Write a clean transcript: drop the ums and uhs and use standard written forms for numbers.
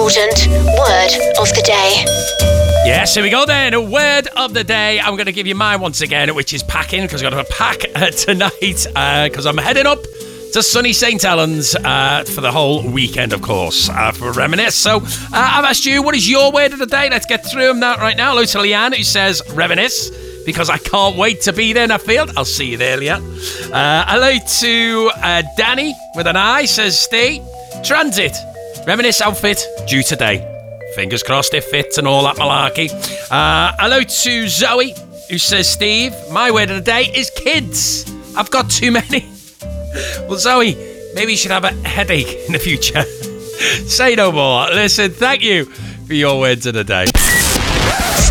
important word of the day. Yes, here we go then. A word of the day. I'm going to give you mine once again, which is packing, because I've got to pack tonight, because I'm heading up to sunny St. Helens for the whole weekend, of course, for Reminisce. So I've asked you, what is your word of the day? Let's get through them right now. Hello to Leanne, who says Reminisce, because I can't wait to be there in Nuffield. I'll see you there, Leanne. Hello to Danny, with an I, says stay. Transit. Reminisce outfit due today. Fingers crossed it fits and all that malarkey. Hello to Zoe, who says, Steve, my word of the day is kids. I've got too many. Well, Zoe, maybe you should have a headache in the future. Say no more. Listen, thank you for your words of the day.